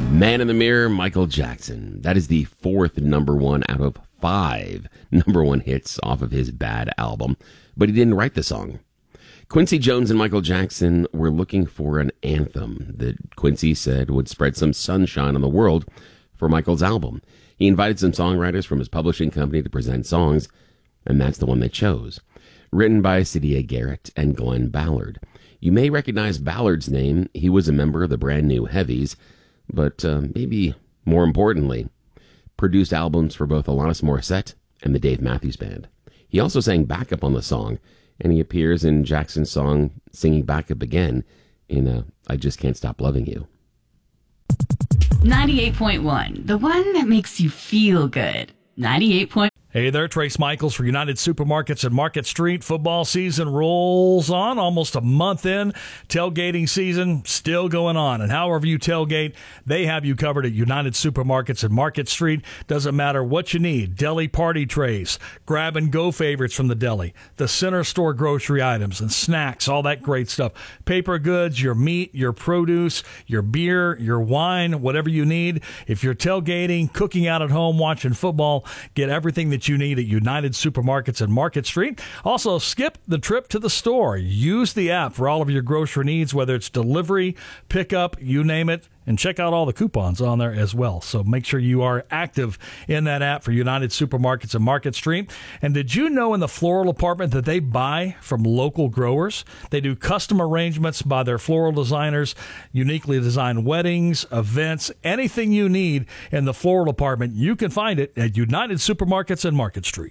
Man in the Mirror, Michael Jackson. That is the fourth number one out of 5 number one hits off of his Bad album, but he didn't write the song. Quincy Jones and Michael Jackson were looking for an anthem that Quincy said would spread some sunshine on the world for Michael's album. He invited some songwriters from his publishing company to present songs, and that's the one they chose. Written by Siedah Garrett and Glenn Ballard. You may recognize Ballard's name. He was a member of the brand new Heavies, but maybe more importantly, produced albums for both Alanis Morissette and the Dave Matthews Band. He also sang backup on the song, and he appears in Jackson's song singing backup again in I Just Can't Stop Loving You. 98.1, the one that makes you feel good. 98. Hey there, Trace Michaels for United Supermarkets and Market Street. Football season rolls on, almost a month in. Tailgating season still going on. And however you tailgate, they have you covered at United Supermarkets and Market Street. Doesn't matter what you need. Deli party trays, grab-and-go favorites from the deli, the center store grocery items and snacks, all that great stuff. Paper goods, your meat, your produce, your beer, your wine, whatever you need. If you're tailgating, cooking out at home, watching football, get everything that you need at United Supermarkets and Market Street. Also, skip the trip to the store. Use the app for all of your grocery needs, whether it's delivery, pickup, you name it, and check out all the coupons on there as well. So make sure you are active in that app for United Supermarkets and Market Street. And did you know in the floral department that they buy from local growers? They do custom arrangements by their floral designers, uniquely designed weddings, events, anything you need in the floral department. You can find it at United Supermarkets and Market Street.